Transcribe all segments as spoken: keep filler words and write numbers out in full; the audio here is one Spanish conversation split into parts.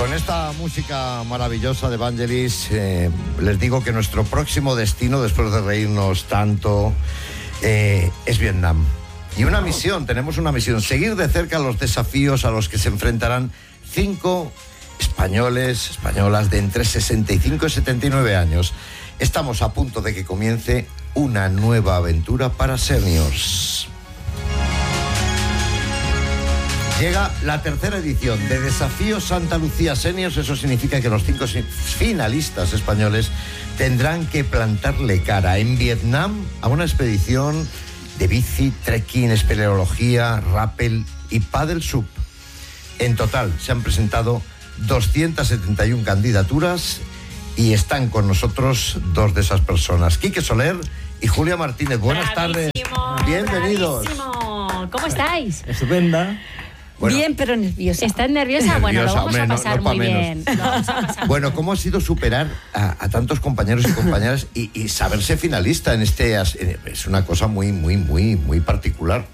Con esta música maravillosa de Vangelis, eh, les digo que nuestro próximo destino, después de reírnos tanto, eh, es Vietnam. Y una misión, tenemos una misión, seguir de cerca los desafíos a los que se enfrentarán cinco españoles, españolas de entre sesenta y cinco y setenta y nueve años. Estamos a punto de que comience una nueva aventura para seniors. Llega la tercera edición de Desafío Santa Lucía Seniors. Eso significa que los cinco finalistas españoles tendrán que plantarle cara en Vietnam a una expedición de bici, trekking, espeleología, rappel y paddle sub. En total se han presentado doscientas setenta y una candidaturas y están con nosotros dos de esas personas, Quique Soler y Julia Martínez. Buenas tardes. Bienvenidos. Bravísimo. ¿Cómo estáis? Estupenda. Bueno, bien, pero nerviosa. ¿Estás nerviosa? Bueno, lo vamos hombre, a pasar no, no muy menos. bien. Lo vamos a pasar bueno, muy ¿cómo ha sido superar a, a tantos compañeros y compañeras y, y saberse finalista en este? Es una cosa muy, muy, muy, muy particular.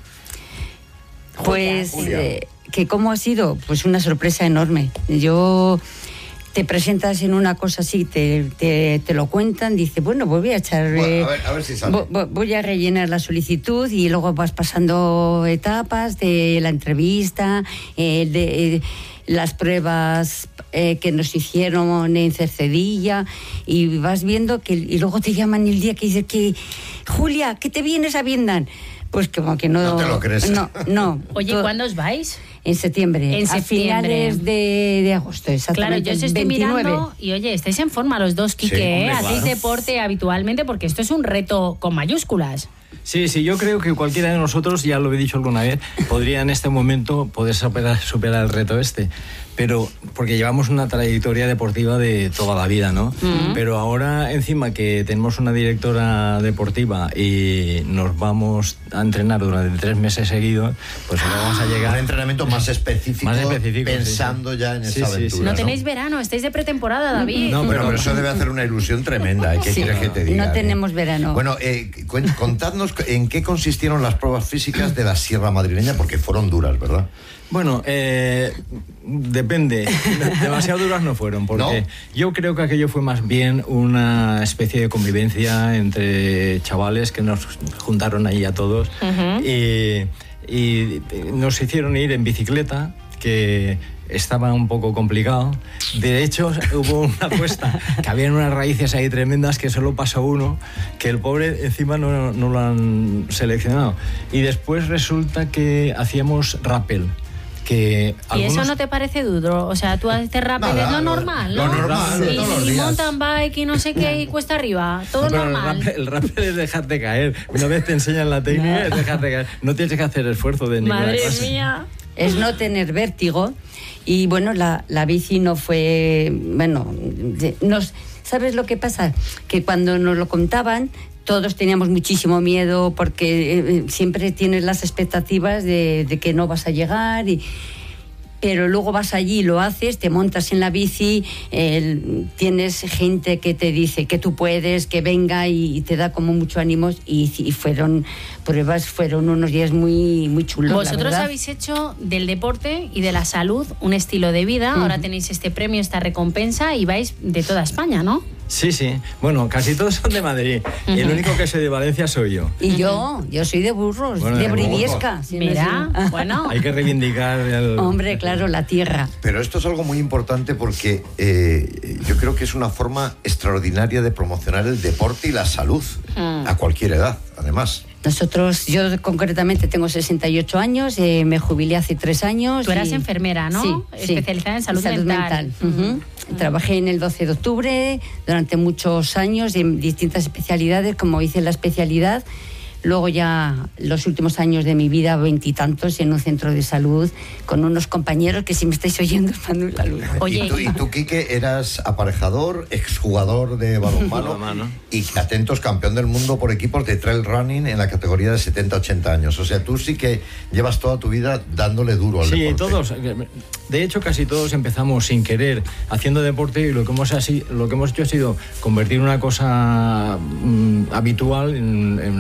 Pues, Julia. eh, que cómo ha sido, pues una sorpresa enorme. Yo te presentas en una cosa así, te, te, te lo cuentan, dices, bueno, voy a echar, Bueno, eh, a ver, a ver si sale. vo- voy a rellenar la solicitud y luego vas pasando etapas de la entrevista, eh, de eh, las pruebas eh, que nos hicieron en Cercedilla y vas viendo que, y luego te llaman el día que dices que, Julia, ¿qué te vienes a Vietnam? Pues como que no... No te lo crees. No, no. Oye, To- ¿cuándo os vais? En septiembre. En a septiembre. finales de, de agosto, Claro, exactamente. yo os el estoy veintinueve. mirando y oye, estáis en forma los dos, Quique, Sí, ¿eh? hombre, Hacéis claro. deporte habitualmente porque esto es un reto con mayúsculas. Sí, sí, yo creo que cualquiera de nosotros, ya lo he dicho alguna vez, podría en este momento poder superar, superar el reto este. Pero, porque llevamos una trayectoria deportiva de toda la vida, ¿no? Mm. Pero ahora, encima que tenemos una directora deportiva y nos vamos a entrenar durante tres meses seguidos, pues ahora vamos a llegar... Un entrenamiento más específico, Más específico, pensando sí, sí. ya en Sí, esa sí, aventura. sí. No ¿no? tenéis verano, estáis de pretemporada, David. No, Bueno, pero- pero eso debe hacer una ilusión tremenda. ¿eh? ¿Qué Sí. quieres que te diga? No eh? tenemos verano. Bueno, eh, cu- contadnos en qué consistieron las pruebas físicas de la Sierra Madrileña, porque fueron duras, ¿verdad? Bueno, eh, depende. Demasiado duras no fueron, porque ¿No? yo creo que aquello fue más bien una especie de convivencia entre chavales que nos juntaron ahí a todos Ujú. y, y nos hicieron ir en bicicleta, que estaba un poco complicado. De hecho, hubo una apuesta que había unas raíces ahí tremendas que solo pasó uno, que el pobre encima no, no lo han seleccionado. Y después resulta que hacíamos rappel. Que ¿Y algunos... eso no te parece duro? O sea, tú haces rappel, Nada, es lo lo- normal, lo ¿no? normal, y, todos los y días. mountain bike y no sé qué, y cuesta arriba, todo No, pero el normal. rappel, el rappel es dejarte caer. Una vez te enseñan la técnica, es dejarte caer. No tienes que hacer esfuerzo de ninguna Madre clase. mía. Es no tener vértigo. Y bueno, la, la bici no fue... Bueno, de- nos, ¿sabes lo que pasa? Que cuando nos lo contaban, todos teníamos muchísimo miedo porque eh, siempre tienes las expectativas de, de que no vas a llegar y... Pero luego vas allí, lo haces, te montas en la bici, eh, tienes gente que te dice que tú puedes, que venga y, y te da como mucho ánimo y, y fueron pruebas, fueron unos días muy, muy chulos. la Vosotros verdad. habéis hecho del deporte y de la salud un estilo de vida, Ujú. ahora tenéis este premio, esta recompensa y vais de toda España, ¿no? Sí, sí. Bueno, casi todos son de Madrid. Y el único que soy de Valencia soy yo. Y yo, yo soy de Burros, Bueno, de de Briviesca. si no Mira, sé. bueno. Hay que reivindicar el... Hombre, claro, la tierra. Pero esto es algo muy importante porque eh, yo creo que es una forma extraordinaria de promocionar el deporte y la salud Mm. a cualquier edad, además. Nosotros, yo concretamente tengo sesenta y ocho años, eh, me jubilé hace tres años. Tú eras y- enfermera, ¿no? Sí, sí. Especializada en salud mental. Ujú. Trabajé en el doce de octubre durante muchos años en distintas especialidades, como hice la especialidad. Luego ya los últimos años de mi vida, veintitantos, en un centro de salud con unos compañeros que si me estáis oyendo, mando un saludo. Oye, y tú, y tú, Quique, eras aparejador, exjugador de balonmano Balonmano. y, atentos, campeón del mundo por equipos de trail running en la categoría de setenta a ochenta años. O sea, tú sí que llevas toda tu vida dándole duro al Sí, deporte. todos. De hecho, casi todos empezamos sin querer haciendo deporte y lo que hemos, así, lo que hemos hecho ha sido convertir una cosa mm, habitual en, en un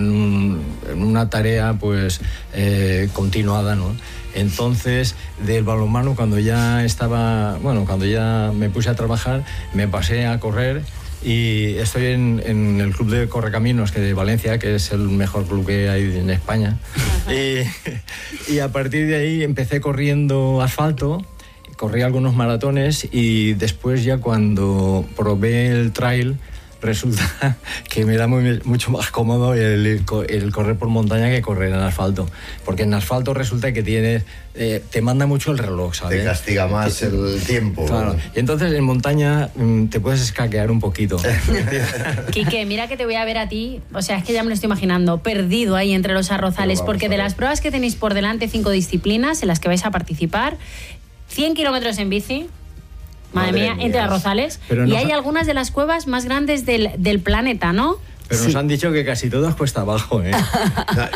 un, en una tarea pues eh, continuada, ¿no? Entonces, del balonmano, cuando ya estaba, bueno, cuando ya me puse a trabajar, me pasé a correr y estoy en, en el club de Correcaminos que de Valencia, que es el mejor club que hay en España. Y, y a partir de ahí empecé corriendo asfalto, corrí algunos maratones y después ya cuando probé el trail, resulta que me da muy, mucho más cómodo el, el correr por montaña que correr en asfalto, porque en asfalto resulta que tienes, eh, te manda mucho el reloj, ¿sabes? Te castiga más que, el tiempo. Claro. Y entonces en montaña mmm, te puedes escaquear un poquito. Quique, mira que te voy a ver a ti, o sea, es que ya me lo estoy imaginando, perdido ahí entre los arrozales, porque de las pruebas que tenéis por delante, cinco disciplinas en las que vais a participar, cien kilómetros en bici. Madre, Madre mía, mía, entre arrozales. Pero y hay ha... algunas de las cuevas más grandes del, del planeta, ¿no? Pero sí. Nos han dicho que casi todo es cuesta abajo, ¿eh? No,